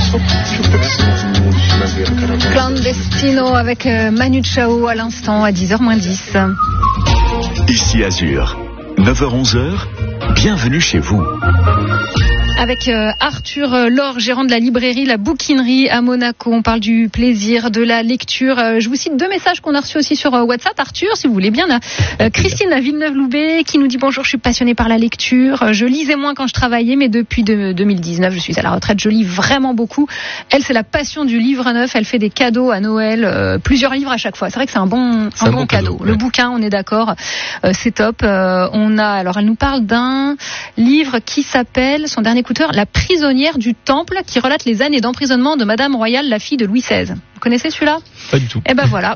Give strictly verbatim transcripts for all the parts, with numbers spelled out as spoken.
Clandestino avec Manu Chao à l'instant à dix heures moins dix. Ici Azur, neuf heures onze heures, bienvenue chez vous. Avec euh, Arthur euh, Laure, gérant de la librairie La Bouquinerie à Monaco. On parle du plaisir de la lecture. Euh, je vous cite deux messages qu'on a reçus aussi sur euh, WhatsApp. Arthur, si vous voulez bien. Là, euh, Christine à Villeneuve-Loubet qui nous dit bonjour, je suis passionnée par la lecture. Euh, je lisais moins quand je travaillais, mais depuis de, deux mille dix-neuf, je suis à la retraite. Je lis vraiment beaucoup. Elle, c'est la passion du livre neuf. Elle fait des cadeaux à Noël, euh, plusieurs livres à chaque fois. C'est vrai que c'est un bon, un, un bon, bon cadeau. cadeau. Le ouais. bouquin, on est d'accord, euh, c'est top. Euh, on a, alors, elle nous parle d'un livre qui s'appelle, son dernier La prisonnière du Temple, qui relate les années d'emprisonnement de Madame Royale, la fille de Louis seize. Vous connaissez celui-là ? Pas du tout. Eh ben voilà.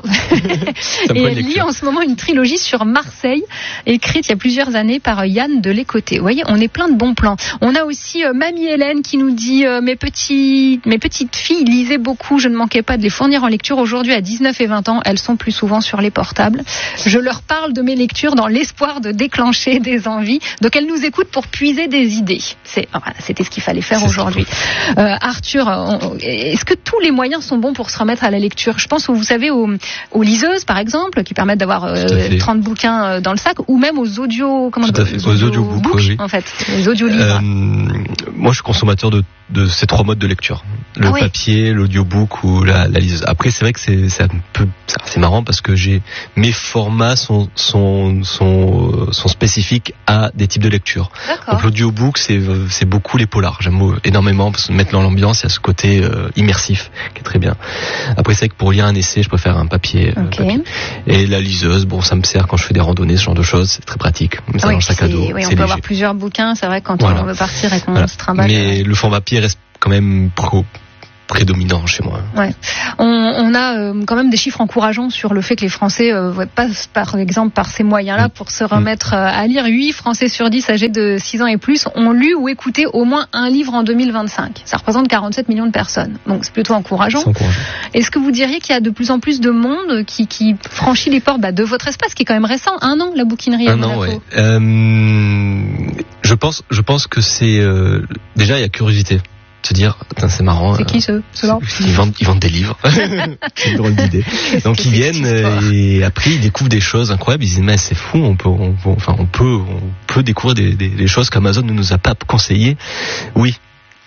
Et elle lit en ce moment une trilogie sur Marseille, écrite il y a plusieurs années par Yann de Lécoté. Vous voyez, on est plein de bons plans. On a aussi euh, Mamie Hélène qui nous dit euh, mes, petits, mes petites filles lisaient beaucoup, je ne manquais pas de les fournir en lecture. Aujourd'hui, à dix-neuf et vingt ans, elles sont plus souvent sur les portables. Je leur parle de mes lectures dans l'espoir de déclencher des envies. Donc elles nous écoutent pour puiser des idées. C'est, voilà, c'était ce qu'il fallait faire C'est aujourd'hui. Euh, Arthur, on, est-ce que tous les moyens sont bons pour se remettre à la lecture ? Je pense, vous savez, aux, aux liseuses, par exemple, qui permettent d'avoir euh, trente bouquins dans le sac, ou même aux audio, comment Tout à fait, aux audiobooks, audio oui. en fait, les audiolivres. Euh, moi, je suis consommateur de, de ces trois modes de lecture. Le ah oui. papier, l'audiobook ou la, la liseuse. Après, c'est vrai que c'est, c'est un peu, c'est marrant parce que j'ai, mes formats sont, sont, sont, sont spécifiques à des types de lecture. D'accord. Donc, l'audiobook, c'est, c'est beaucoup les polars. J'aime énormément parce que mettre dans l'ambiance, il y a ce côté euh, immersif qui est très bien. Après, c'est vrai que pour lire un essai, je préfère un papier, okay. euh, papier. Et la liseuse, bon, ça me sert quand je fais des randonnées, ce genre de choses. C'est très pratique. Ça oui, dans le sac à dos. Oui, on c'est peut léger. avoir plusieurs bouquins. C'est vrai quand voilà. on veut partir et qu'on voilà. se trimballe. Mais le format papier reste quand même pro. prédominant chez moi. Ouais. On, on a euh, quand même des chiffres encourageants sur le fait que les Français euh, passent par exemple par ces moyens-là pour se remettre euh, à lire. huit Français sur dix âgés de six ans et plus ont lu ou écouté au moins un livre en deux mille vingt-cinq. Ça représente quarante-sept millions de personnes. Donc c'est plutôt encourageant. C'est encourageant. Est-ce que vous diriez qu'il y a de plus en plus de monde qui, qui franchit les portes bah, de votre espace qui est quand même récent, un an, la bouquinerie à Monaco? Un an, ouais. Euh, je pense, je pense que c'est euh, déjà il y a curiosité. Se dire, c'est marrant. C'est qui ceux ceux-là? Ils vendent, ils vendent des livres. C'est une drôle d'idée. Donc ils viennent et après ils découvrent des choses incroyables. Ils disent mais c'est fou, on peut, on, enfin on peut, on peut découvrir des, des, des choses qu'Amazon ne nous a pas conseillées. Oui,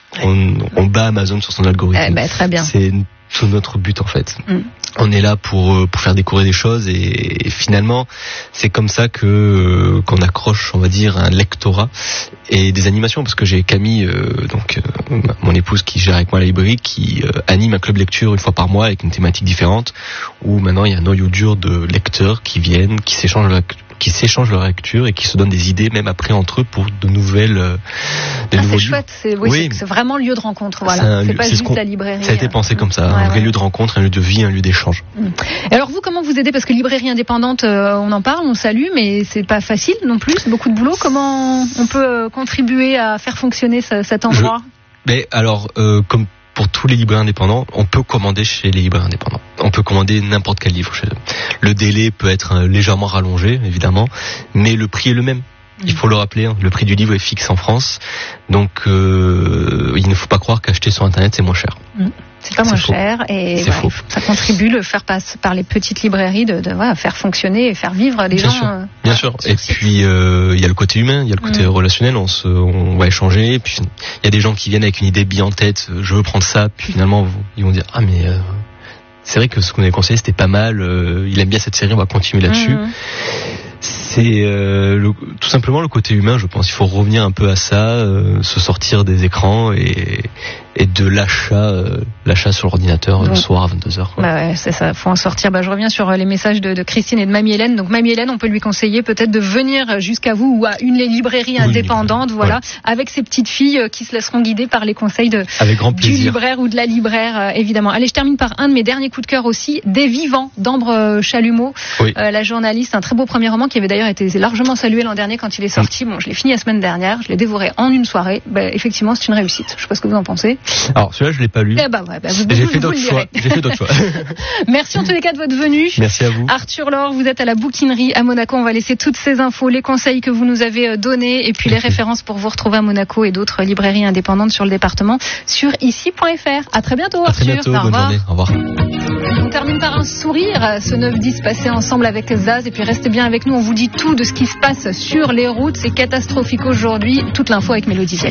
on, on bat Amazon sur son algorithme. Eh ben, très bien. C'est tout notre but en fait. Mm. On est là pour pour faire découvrir des choses et, et finalement c'est comme ça que qu'on accroche, on va dire, un lectorat et des animations, parce que j'ai Camille, euh, donc euh, mon épouse qui gère avec moi la librairie, qui euh, anime un club lecture une fois par mois avec une thématique différente, où maintenant il y a un noyau dur de lecteurs qui viennent, qui s'échangent leur, qui s'échangent leur lecture et qui se donnent des idées même après entre eux pour de nouvelles euh, des ah, c'est chouette, c'est, oui, oui. C'est, c'est vraiment lieu de rencontre, voilà. C'est, un, c'est pas c'est juste la librairie. Ça a été pensé euh, comme ça, ouais, un ouais. vrai lieu de rencontre, un lieu de vie, un lieu d'échange. Mmh. Et alors vous, comment vous aidez, parce que librairie indépendante, euh, on en parle, on salue, mais c'est pas facile non plus, c'est beaucoup de boulot. Comment on peut euh, contribuer à faire fonctionner ce, cet endroit? Je, mais alors, euh, comme pour tous les libraires indépendants, on peut commander chez les libraires indépendants. On peut commander n'importe quel livre chez eux. Le délai peut être légèrement rallongé, évidemment, mais le prix est le même. Il faut le rappeler, hein, le prix du livre est fixe en France, donc euh, il ne faut pas croire qu'acheter sur Internet c'est moins cher. Mmh. C'est pas c'est moins faux. cher et c'est ouais, faux. Ça contribue le faire passer par les petites librairies de, de voilà, faire fonctionner et faire vivre les bien gens. Sûr, euh, bien sûr. Et puis euh, il y a le côté humain, il y a le côté mmh. relationnel. On se, on va échanger. Et puis il y a des gens qui viennent avec une idée bien en tête. Je veux prendre ça. Puis finalement ils vont dire ah mais euh, c'est vrai que ce qu'on avait conseillé c'était pas mal. Euh, il aime bien cette série, on va continuer là-dessus. Mmh. C'est euh, le, tout simplement le côté humain, je pense. Il faut revenir un peu à ça, euh, se sortir des écrans et, et de l'achat, euh, l'achat sur l'ordinateur oui. le soir à vingt-deux heures. Quoi. Bah ouais, c'est ça, faut en sortir. Bah, je reviens sur les messages de, de Christine et de Mamie Hélène. Donc Mamie Hélène, on peut lui conseiller peut-être de venir jusqu'à vous ou à une librairie indépendante, oui, voilà, ouais. avec ses petites filles qui se laisseront guider par les conseils de, avec grand du plaisir. libraire ou de la libraire, euh, évidemment. Allez, je termine par un de mes derniers coups de cœur aussi, Des Vivants d'Ambre Chalumeau, oui. euh, la journaliste, un très beau premier roman qui avait d'ailleurs été largement salué l'an dernier quand il est sorti. Bon, je l'ai fini la semaine dernière, je l'ai dévoré en une soirée. Bah, effectivement, c'est une réussite. Je sais pas ce que vous en pensez. Alors celui-là je l'ai pas lu. Eh ben, ouais, bah, vous, J'ai vous, fait vous d'autres choix. J'ai fait d'autres choix. Merci en tous les cas de votre venue. Merci à vous. Arthur Laure, vous êtes à la bouquinerie à Monaco. On va laisser toutes ces infos, les conseils que vous nous avez donnés et puis les références pour vous retrouver à Monaco et d'autres librairies indépendantes sur le département sur ici point f r. À très bientôt À Arthur. très bientôt. Au Bonne revoir. journée. Au revoir. On termine par un sourire, ce neuf dix passé ensemble avec Zaz et puis restez bien avec nous, on vous dit tout de ce qui se passe sur les routes, c'est catastrophique aujourd'hui, toute l'info avec Mélodie.